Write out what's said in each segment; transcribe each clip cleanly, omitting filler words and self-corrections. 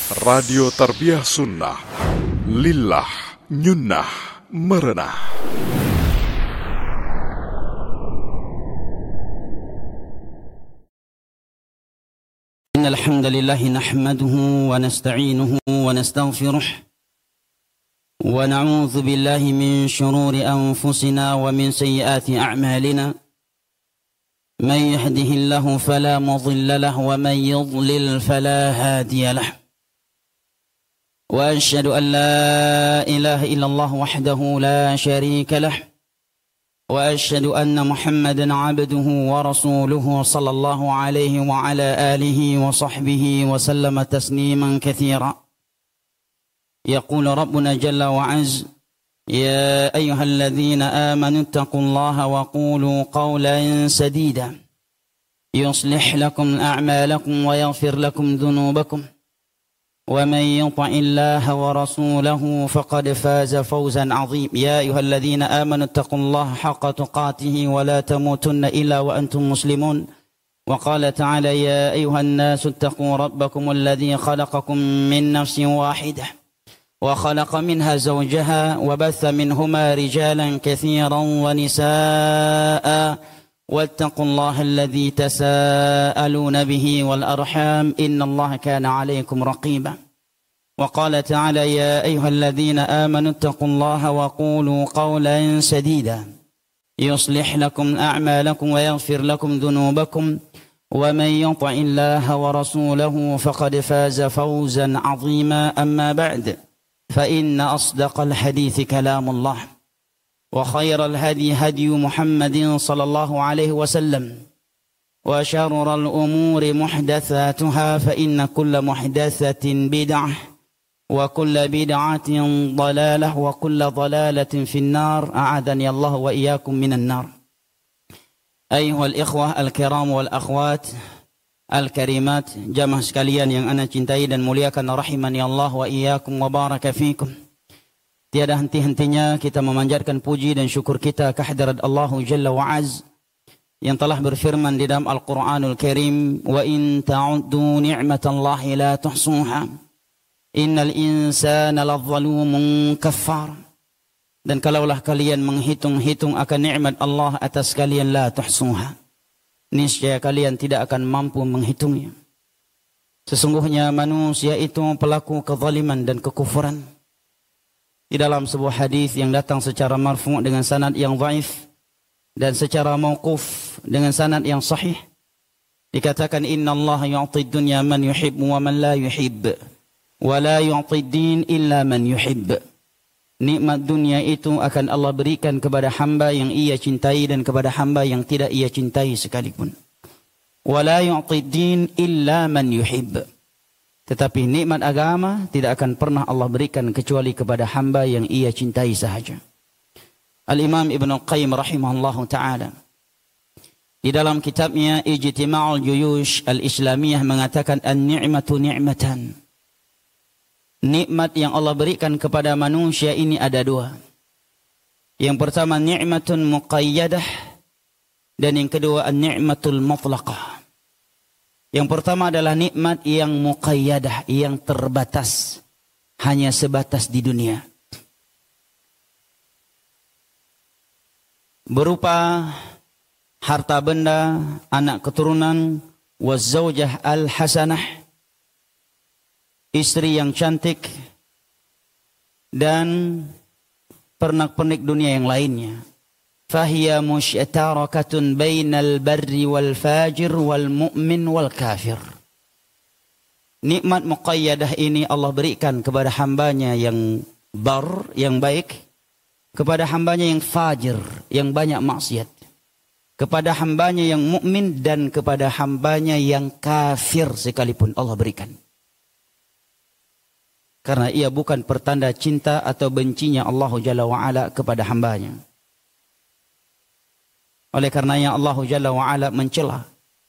Radio Tarbiyah Sunnah, Lillah, Nyunnah, Merenah. إن الحمد لله نحمده ونستعينه ونستغفره ونعوذ بالله من شرور أنفسنا ومن سيئات أعمالنا من يهده الله فلا مضل له ومن يضلل فلا هادي له وأشهد أن لا إله إلا الله وحده لا شريك له وأشهد أن محمدا عبده ورسوله صلى الله عليه وعلى آله وصحبه وسلم تسليما كثيرا. يقول ربنا جل وعز: يا أيها الذين آمنوا اتقوا الله وقولوا قولا سديدا يصلح لكم أعمالكم ويغفر لكم ذنوبكم ومن يطع الله ورسوله فقد فاز فوزا عظيما. يا أيها الذين آمنوا اتقوا الله حق تقاته ولا تموتن إلا وأنتم مسلمون. وقال تعالى: يا أيها الناس اتقوا ربكم الذي خلقكم من نفس واحدة وخلق منها زوجها وبث منهما رجالا كثيرا ونساء واتقوا الله الذي تساءلون به والأرحام إن الله كان عليكم رقيبا. وقال تعالى: يا أيها الذين آمنوا اتقوا الله وقولوا قولا سديدا يصلح لكم أعمالكم ويغفر لكم ذنوبكم ومن يطع الله ورسوله فقد فاز فوزا عظيما. أما بعد، فإن أصدق الحديث كلام الله وخير الهدي هدي محمد صلى الله عليه وسلم وشر الأمور محدثاتها فإن كل محدثة بدعة وكل بدعة ضلالة وكل ضلالة في النار. أعاذني الله وإياكم من النار. أيها الإخوة الكرام والأخوات al-karimat, jamaah sekalian yang ana cintai dan muliakan, rahimani Allah wa iyyakum wa baraka fikum. Tiada henti-hentinya kita memanjatkan puji dan syukur kita kehadirat Allah Jalla wa Az yang telah berfirman di dalam Al-Qur'anul Karim: "Wa in ta'uddu ni'matallahi la tuhsuha. Innal insana ladzalumun kaffar." Dan kalaulah kalian menghitung-hitung akan nikmat Allah atas kalian, la tuhsuha, niscaya kalian tidak akan mampu menghitungnya. Sesungguhnya manusia itu pelaku kezaliman dan kekufuran. Di dalam sebuah hadis yang datang secara marfu' dengan sanad yang dhaif dan secara mauquf dengan sanad yang sahih, dikatakan: "Innallaha yu'ti ad-dunya man yuhibbu wa man la yuhibb, wa la yu'ti ad-din illa man yuhibb." Nikmat dunia itu akan Allah berikan kepada hamba yang ia cintai dan kepada hamba yang tidak ia cintai sekalipun. Wala yu'ti din illa man yuhib. Tetapi nikmat agama tidak akan pernah Allah berikan kecuali kepada hamba yang ia cintai sahaja. Al-Imam Ibnu Qayyim rahimahullahu ta'ala di dalam kitabnya Ijtima'ul Juyush Al-Islamiyah mengatakan, an-ni'matu ni'matan. Nikmat yang Allah berikan kepada manusia ini ada dua. Yang pertama ni'matun muqayyadah dan yang kedua an-ni'matul mutlaqah. Yang pertama adalah nikmat yang muqayyadah, yang terbatas, hanya sebatas di dunia. Berupa harta benda, anak keturunan, wazzaujah al-hasanah, istri yang cantik, dan pernak-pernik dunia yang lainnya. Fahiya musytarakatun bainal barri wal fajir wal mu'min wal kafir. Nikmat muqayyadah ini Allah berikan kepada hambanya yang bar, yang baik, kepada hambanya yang fajir, yang banyak maksiat, kepada hambanya yang mukmin, dan kepada hambanya yang kafir sekalipun Allah berikan. Karena ia bukan pertanda cinta atau bencinya Allah Jalla wa'ala kepada hambanya. Oleh karenanya Allah Jalla wa'ala mencela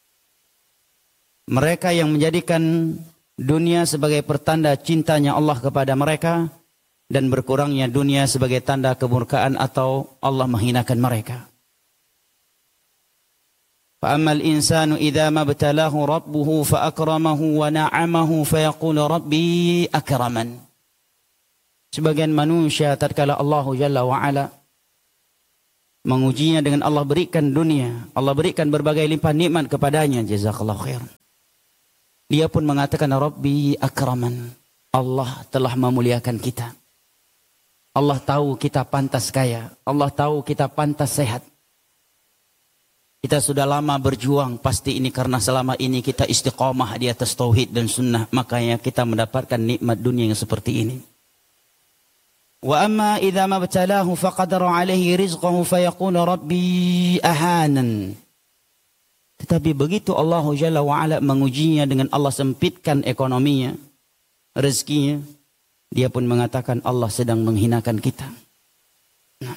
mereka yang menjadikan dunia sebagai pertanda cintanya Allah kepada mereka dan berkurangnya dunia sebagai tanda kemurkaan atau Allah menghinakan mereka. فأما الإنسان إذا ما ابتلاه ربه فأكرمه ونعمه فيقول ربي أكرمن. Sebagian manusia tatkala Allah Jalla wa'ala mengujinya dengan Allah berikan dunia, Allah berikan berbagai limpah nikmat kepadanya, jazakallahu khairan, dia pun mengatakan Rabbi akraman. Allah telah memuliakan kita, Allah tahu kita pantas kaya, Allah tahu kita pantas sehat, kita sudah lama berjuang, pasti ini karena selama ini kita istiqamah di atas tauhid dan sunnah, makanya kita mendapatkan nikmat dunia yang seperti ini. Wa amma idza mabtalahu faqadara alaihi rizqahu fayaqulu rabbi ahanan. Tetapi begitu Allah Jalla wa ala mengujinya dengan Allah sempitkan ekonominya, rezekinya, dia pun mengatakan Allah sedang menghinakan kita. Nah,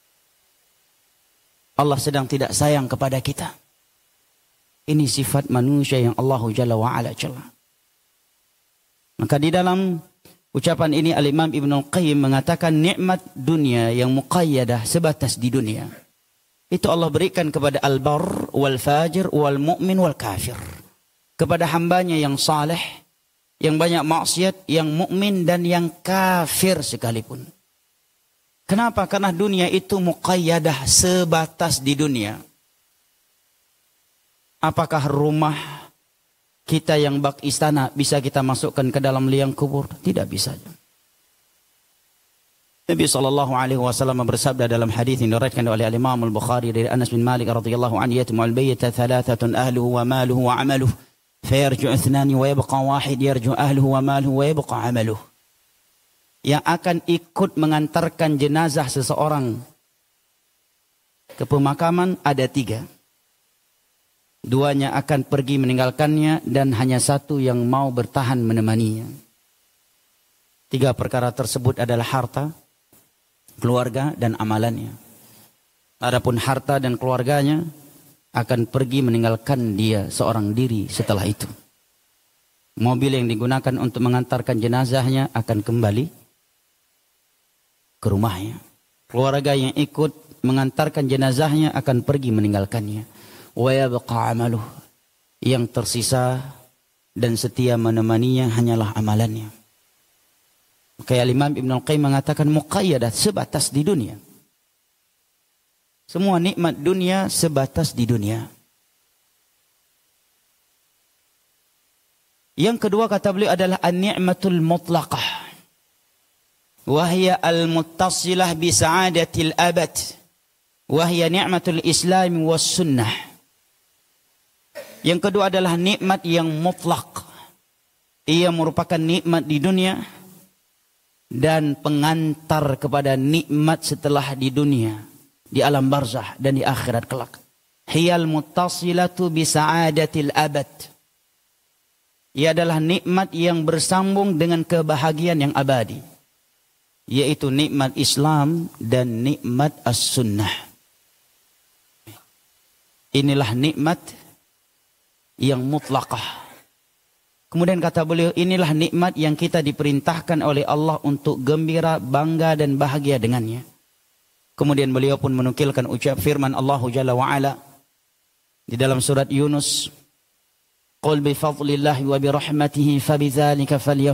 Allah sedang tidak sayang kepada kita. Ini sifat manusia yang Allah Jalla wa ala cela. Maka di dalam ucapan ini Al-Imam Ibnul Qayyim mengatakan nikmat dunia yang muqayyadah sebatas di dunia. Itu Allah berikan kepada al-bar wal fajir wal mu'min wal kafir. Kepada hambanya yang saleh, yang banyak maksiat, yang mukmin dan yang kafir sekalipun. Kenapa? Karena dunia itu muqayyadah sebatas di dunia. Apakah rumah kita yang bak istana bisa kita masukkan ke dalam liang kubur? Tidak bisa. Nabi SAW bersabda dalam hadis yang diriwayatkan oleh Imam Al-Bukhari dari Anas bin Malik radhiyallahu anhu, yatimul bayyita thalathatun ahluhu wa maluhu wa amaluhu fayarju ithnani wa yabqa wahid yarju ahluhu wa maluhu wa yabqa amaluhu. Yang akan ikut mengantarkan jenazah seseorang ke pemakaman ada 3. 2-nya akan pergi meninggalkannya dan hanya 1 yang mau bertahan menemaninya. 3 perkara tersebut adalah harta, keluarga dan amalannya. Adapun harta dan keluarganya akan pergi meninggalkan dia seorang diri setelah itu. Mobil yang digunakan untuk mengantarkan jenazahnya akan kembali ke rumahnya. Keluarga yang ikut mengantarkan jenazahnya akan pergi meninggalkannya. Wa yabqa amaluh, yang tersisa dan setia menemaninya hanyalah amalannya. Kayak Imam Ibnul Qayyim mengatakan muqayyadah sebatas di dunia. Semua nikmat dunia sebatas di dunia. Yang kedua kata beliau adalah an-ni'matul mutlaqah. Wa hiya al-muttasilah bi sa'adatil abad. Wa hiya ni'matul islam was sunnah. Yang kedua adalah nikmat yang mutlak. Ia merupakan nikmat di dunia dan pengantar kepada nikmat setelah di dunia, di alam barzah dan di akhirat kelak. Hiyal muttasilatu bi sa'adatil abad. Ia adalah nikmat yang bersambung dengan kebahagiaan yang abadi, yaitu nikmat Islam dan nikmat as-sunnah. Inilah nikmat yang mutlaqah. Kemudian kata beliau, inilah nikmat yang kita diperintahkan oleh Allah untuk gembira, bangga dan bahagia dengannya. Kemudian beliau pun menukilkan ucap firman Allah Jalla wa ala di dalam surat Yunus, "Qul bi fadlillahi wa bi rahmatihi fabidzalika